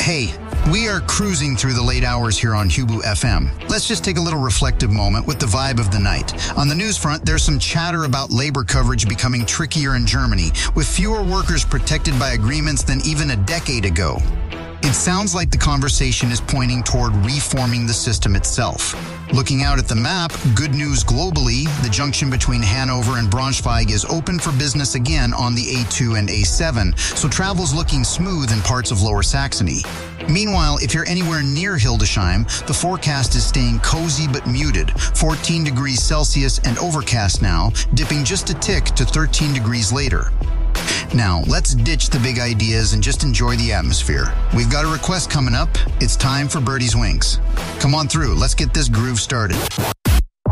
Hey, we are cruising through the late hours here on Hubu FM. Let's just take a little reflective moment with the vibe of the night. On the news front, there's some chatter about labor coverage becoming trickier in Germany, with fewer workers protected by agreements than even a decade ago. It sounds like the conversation is pointing toward reforming the system itself. Looking out at the map, good news globally, the junction between Hanover and Braunschweig is open for business again on the A2 and A7, so travel's looking smooth in parts of Lower Saxony. Meanwhile, if you're anywhere near Hildesheim, the forecast is staying cozy but muted, 14 degrees Celsius and overcast now, dipping just a tick to 13 degrees later. Now, let's ditch the big ideas and just enjoy the atmosphere. We've got a request coming up. It's time for Birdie's Wings. Come on through. Let's get this groove started.